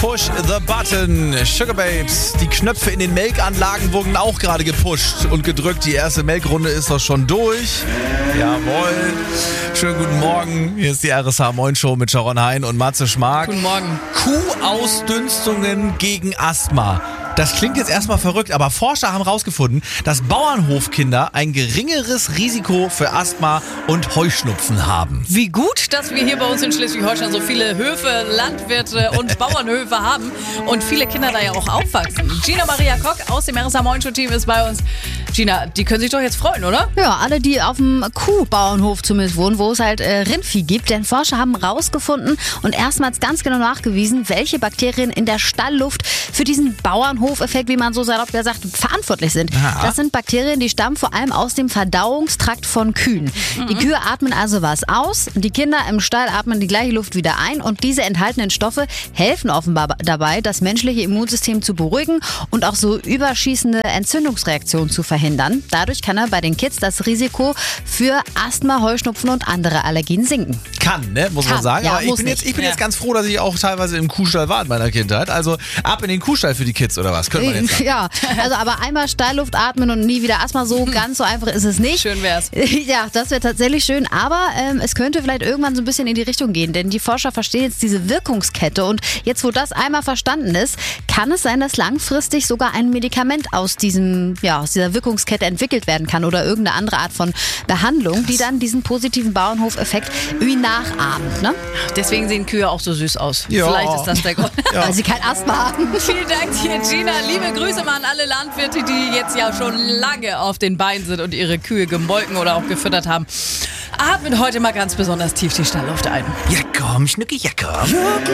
Push the button. Sugar Babes, die Knöpfe in den Melkanlagen wurden auch gerade gepusht und gedrückt. Die erste Melkrunde ist doch schon durch. Jawohl. Schönen guten Morgen. Hier ist die RSH Moin Show mit Sharon Hein und Matze Schmark. Guten Morgen. Kuhausdünstungen gegen Asthma. Das klingt jetzt erstmal verrückt, aber Forscher haben herausgefunden, dass Bauernhofkinder ein geringeres Risiko für Asthma und Heuschnupfen haben. Wie gut, dass wir hier bei uns in Schleswig-Holstein so viele Höfe, Landwirte und Bauernhöfe haben und viele Kinder da ja auch aufwachsen. Gina Maria Kock aus dem RSH Moin Show Team ist bei uns. Gina, die können sich doch jetzt freuen, oder? Ja, alle, die auf dem Kuhbauernhof zumindest wohnen, wo es halt Rindvieh gibt. Denn Forscher haben rausgefunden und erstmals ganz genau nachgewiesen, welche Bakterien in der Stallluft für diesen Bauernhofeffekt, wie man so salopp sagt, verantwortlich sind. Aha. Das sind Bakterien, die stammen vor allem aus dem Verdauungstrakt von Kühen. Die Kühe atmen also was aus, die Kinder im Stall atmen die gleiche Luft wieder ein und diese enthaltenen Stoffe helfen offenbar dabei, das menschliche Immunsystem zu beruhigen und auch so überschießende Entzündungsreaktionen zu verhindern. Dadurch kann bei den Kids das Risiko für Asthma, Heuschnupfen und andere Allergien sinken. Kann, ne? Muss man Kann, sagen. ja, Aber ich muss bin nicht. jetzt ganz froh, dass ich auch teilweise im Kuhstall war in meiner Kindheit. Also ab in den Kuhstall für die Kids oder was? Könnte man jetzt sagen. Ja, also aber einmal Stallluft atmen und nie wieder Asthma, so ganz so einfach ist es nicht. Schön wär's. Ja, das wäre tatsächlich schön, aber es könnte vielleicht irgendwann so ein bisschen in die Richtung gehen, denn die Forscher verstehen jetzt diese Wirkungskette und jetzt, wo das einmal verstanden ist, kann es sein, dass langfristig sogar ein Medikament aus dieser Wirkungskette entwickelt werden kann oder irgendeine andere Art von Behandlung, die dann diesen positiven Bauernhofeffekt wie nachahmt. Ne? Deswegen sehen Kühe auch so süß aus. Ja. Vielleicht ist das der Grund. Weil sie kein Asthma haben. Vielen Dank dir, Gina. Liebe Grüße mal an alle Landwirte, die jetzt ja schon lange auf den Beinen sind und ihre Kühe gemolken oder auch gefüttert haben. Atmet heute mal ganz besonders tief die Stallluft ein. Ja komm, Schnucki, ja komm.